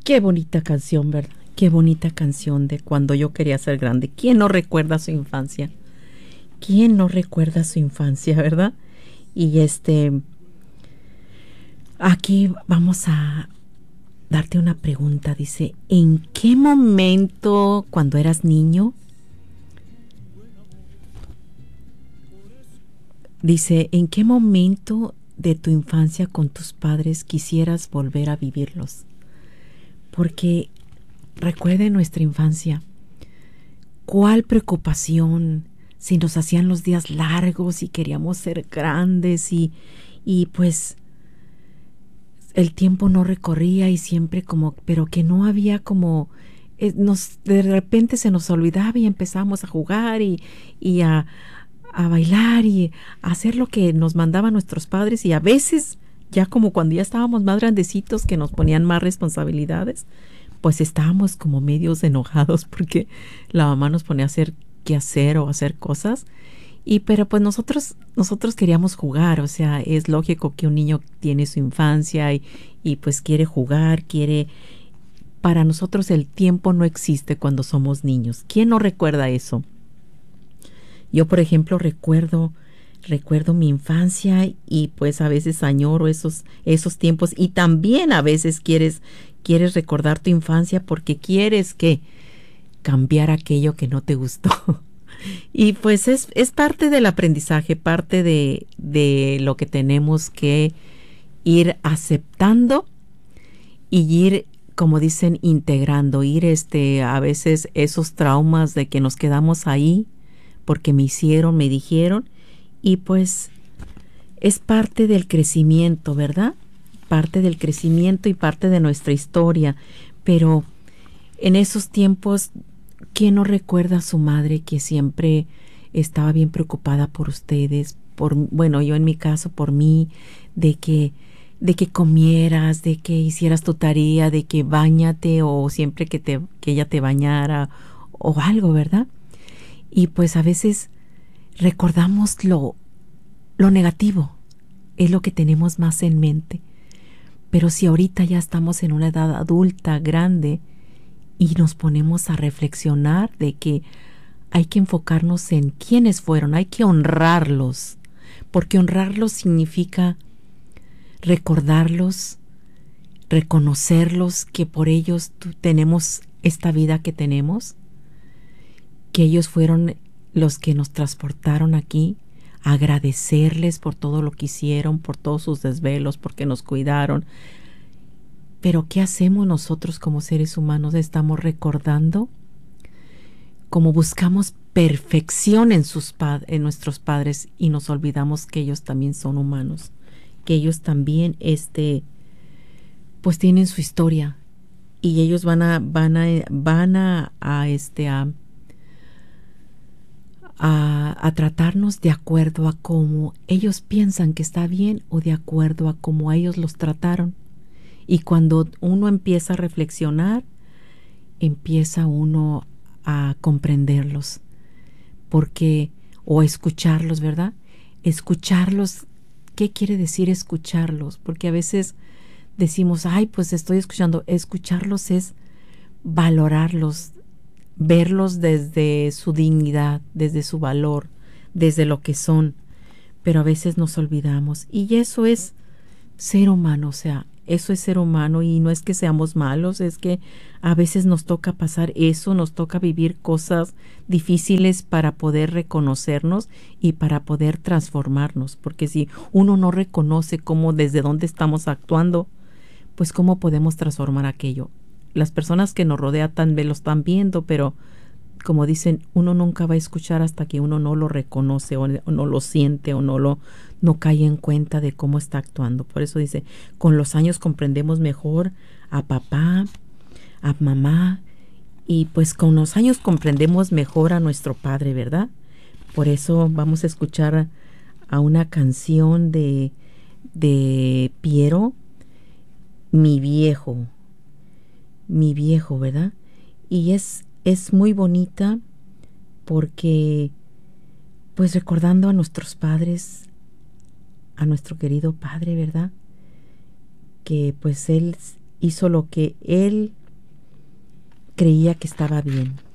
Qué bonita canción, ¿verdad? Qué bonita canción de Cuando yo quería ser grande. ¿Quién no recuerda su infancia? ¿Quién no recuerda su infancia, verdad? Y aquí vamos a darte una pregunta. Dice, ¿en qué momento cuando eras niño? Dice, ¿en qué momento de tu infancia con tus padres quisieras volver a vivirlos? Porque recuerde nuestra infancia. ¿Cuál preocupación si nos hacían los días largos y queríamos ser grandes y pues el tiempo no recorría y siempre como, pero que no había como, de repente se nos olvidaba y empezamos a jugar y a bailar y a hacer lo que nos mandaban nuestros padres y a veces ya como cuando ya estábamos más grandecitos que nos ponían más responsabilidades, pues estábamos como medios enojados porque la mamá nos ponía a hacer qué hacer o hacer cosas. Pero pues nosotros queríamos jugar, o sea, es lógico que un niño tiene su infancia y pues quiere jugar, para nosotros el tiempo no existe cuando somos niños. ¿Quién no recuerda eso? Yo, por ejemplo, recuerdo mi infancia y pues a veces añoro esos tiempos y también a veces quieres recordar tu infancia porque quieres que cambiar aquello que no te gustó. Y pues es parte del aprendizaje, parte de lo que tenemos que ir aceptando y ir, como dicen, integrando, a veces esos traumas de que nos quedamos ahí porque me hicieron, me dijeron, y pues es parte del crecimiento, ¿verdad? Parte del crecimiento y parte de nuestra historia, pero en esos tiempos, ¿quién no recuerda a su madre que siempre estaba bien preocupada por ustedes? Bueno, yo en mi caso, por mí, de que comieras, de que hicieras tu tarea, de que báñate o siempre que ella te bañara o algo, ¿verdad? Y pues a veces recordamos lo negativo, es lo que tenemos más en mente. Pero si ahorita ya estamos en una edad adulta, grande, y nos ponemos a reflexionar de que hay que enfocarnos en quiénes fueron, hay que honrarlos, porque honrarlos significa recordarlos, reconocerlos, que por ellos tenemos esta vida que tenemos, que ellos fueron los que nos transportaron aquí, agradecerles por todo lo que hicieron, por todos sus desvelos, porque nos cuidaron. Pero ¿qué hacemos nosotros como seres humanos? Estamos recordando, como buscamos perfección en nuestros padres y nos olvidamos que ellos también son humanos, que ellos también pues tienen su historia y ellos van a tratarnos de acuerdo a cómo ellos piensan que está bien o de acuerdo a cómo ellos los trataron. Y cuando uno empieza a reflexionar, empieza uno a comprenderlos, o a escucharlos, ¿verdad? Escucharlos, ¿qué quiere decir escucharlos? Porque a veces decimos, ay, pues estoy escuchando. Escucharlos es valorarlos, verlos desde su dignidad, desde su valor, desde lo que son. Pero a veces nos olvidamos. Y eso es ser humano, o sea, eso es ser humano y no es que seamos malos, es que a veces nos toca pasar eso, nos toca vivir cosas difíciles para poder reconocernos y para poder transformarnos, porque si uno no reconoce cómo, desde dónde estamos actuando, pues cómo podemos transformar aquello. Las personas que nos rodean también lo están viendo, pero como dicen, uno nunca va a escuchar hasta que uno no lo reconoce o no lo siente o no cae en cuenta de cómo está actuando. Por eso dice, con los años comprendemos mejor a papá, a mamá, y pues con los años comprendemos mejor a nuestro padre, ¿verdad? Por eso vamos a escuchar a una canción de Piero, mi viejo, ¿verdad? Y es muy bonita porque pues recordando a nuestros padres, a nuestro querido padre, ¿verdad? Que pues él hizo lo que él creía que estaba bien.